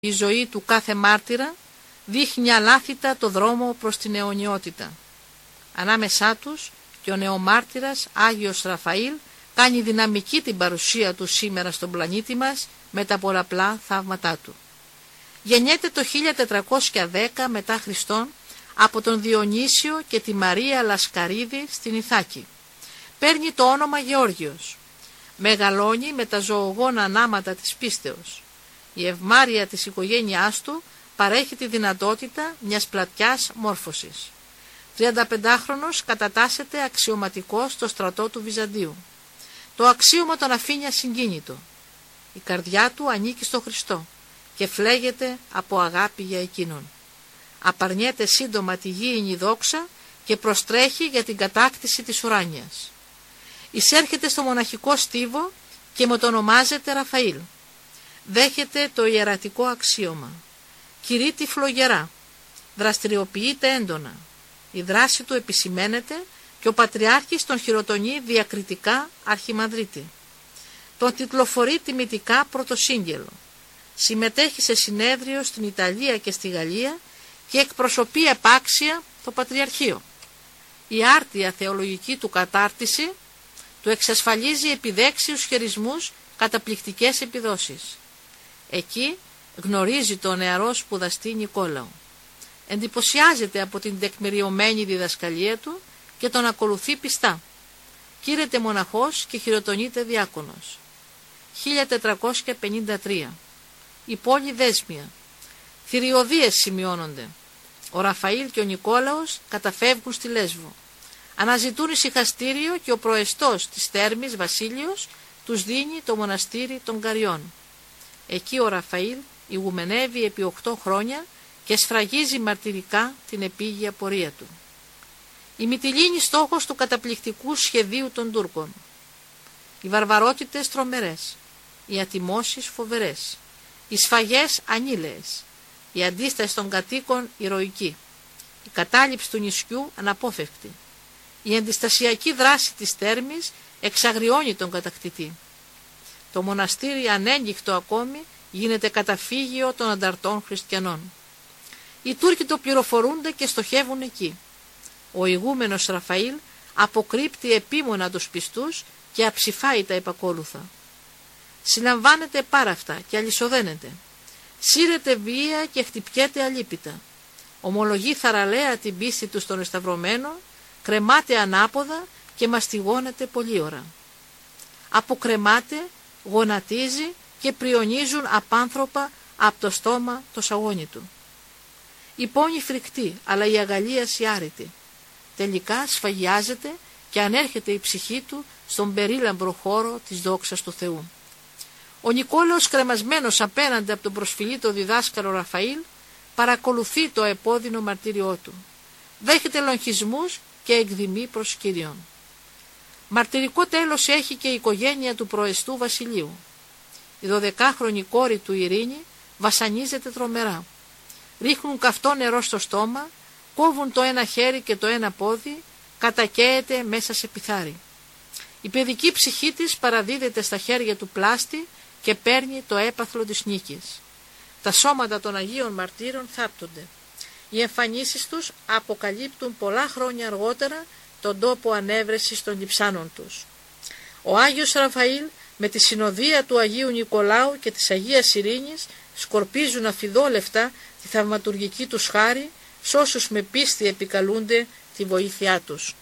Η ζωή του κάθε μάρτυρα δείχνει αλάθητα το δρόμο προς την αιωνιότητα. Ανάμεσά τους και ο νεομάρτυρας Άγιος Ραφαήλ κάνει δυναμική την παρουσία του σήμερα στον πλανήτη μας με τα πολλαπλά θαύματά του. Γεννιέται το 1410 μετά Χριστόν από τον Διονύσιο και τη Μαρία Λασκαρίδη στην Ιθάκη. Παίρνει το όνομα Γεώργιος. Μεγαλώνει με τα ζωογόνα ανάματα της πίστεως. Η ευμάρεια της οικογένειάς του παρέχει τη δυνατότητα μιας πλατιάς μόρφωσης. 35χρονος κατατάσσεται αξιωματικός στο στρατό του Βυζαντίου. Το αξίωμα τον αφήνει ασυγκίνητο. Η καρδιά του ανήκει στο Χριστό και φλέγεται από αγάπη για Εκείνον. Απαρνιέται σύντομα τη γήινη δόξα και προστρέχει για την κατάκτηση της ουράνιας. Εισέρχεται στο μοναχικό στίβο και μετονομάζεται Ραφαήλ. Δέχεται το ιερατικό αξίωμα. Κηρύττει φλογερά. Δραστηριοποιείται έντονα. Η δράση του επισημαίνεται και ο Πατριάρχης τον χειροτονεί διακριτικά αρχιμανδρίτη. Τον τιτλοφορεί τιμητικά πρωτοσύγγελο. Συμμετέχει σε συνέδριο στην Ιταλία και στη Γαλλία και εκπροσωπεί επάξια το Πατριαρχείο. Η άρτια θεολογική του κατάρτιση του εξασφαλίζει επιδέξιους χειρισμούς, καταπληκτικές επιδόσεις. Εκεί γνωρίζει τον νεαρό σπουδαστή Νικόλαο. Εντυπωσιάζεται από την τεκμηριωμένη διδασκαλία του και τον ακολουθεί πιστά. Κήρεται μοναχός και χειροτονείται διάκονος. 1453. Η πόλη Δέσμια. Θηριωδίες σημειώνονται. Ο Ραφαήλ και ο Νικόλαος καταφεύγουν στη Λέσβο. Αναζητούν ησυχαστήριο και ο προεστός της Θέρμης Βασίλειος τους δίνει το μοναστήρι των Καριών. Εκεί ο Ραφαήλ ηγουμενεύει επί 8 χρόνια και σφραγίζει μαρτυρικά την επίγεια πορεία του. Η Μυτιλήνη στόχος του καταπληκτικού σχεδίου των Τούρκων. Οι βαρβαρότητες τρομερές, οι ατιμώσεις φοβερές, οι σφαγές ανήλαιες, η αντίσταση των κατοίκων ηρωική, η κατάληψη του νησιού αναπόφευκτη, η αντιστασιακή δράση της Θέρμης εξαγριώνει τον κατακτητή. Το μοναστήρι ανέγκυχτο ακόμη γίνεται καταφύγιο των ανταρτών χριστιανών. Οι Τούρκοι το πληροφορούνται και στοχεύουν εκεί. Ο ηγούμενος Ραφαήλ αποκρύπτει επίμονα τους πιστούς και αψηφάει τα επακόλουθα. Συλλαμβάνεται πάρα αυτά και αλυσοδένεται. Σύρεται βία και χτυπιέται αλίπητα. Ομολογεί θαραλέα την πίστη του στον εσταυρωμένο, κρεμάται ανάποδα και μαστιγώνεται πολλή ώρα. Αποκρεμάται, γονατίζει και πριονίζουν απάνθρωπα από το στόμα το σαγόνι του. Η πόνη φρικτή, αλλά η αγαλίαση άρρητη. Τελικά σφαγιάζεται και ανέρχεται η ψυχή του στον περίλαμπρο χώρο της δόξας του Θεού. Ο Νικόλαος, κρεμασμένος απέναντι από τον προσφυλίτο διδάσκαλο Ραφαήλ, παρακολουθεί το επώδυνο μαρτύριό του. Δέχεται λογισμούς και εκδημεί προς Κύριον. Μαρτυρικό τέλος έχει και η οικογένεια του προεστού Βασιλείου. Η 12χρονη κόρη του Ειρήνη βασανίζεται τρομερά. Ρίχνουν καυτό νερό στο στόμα, κόβουν το ένα χέρι και το ένα πόδι, κατακαίεται μέσα σε πιθάρι. Η παιδική ψυχή της παραδίδεται στα χέρια του πλάστη και παίρνει το έπαθλο της νίκης. Τα σώματα των Αγίων Μαρτύρων θάπτονται. Οι εμφανίσεις τους αποκαλύπτουν πολλά χρόνια αργότερα τον τόπο ανέβρεσης των λειψάνων τους. Ο Άγιος Ραφαήλ με τη συνοδεία του Αγίου Νικολάου και της Αγίας Ειρήνης σκορπίζουν αφιδόλευτα τη θαυματουργική τους χάρη σ' όσους με πίστη επικαλούνται τη βοήθειά τους.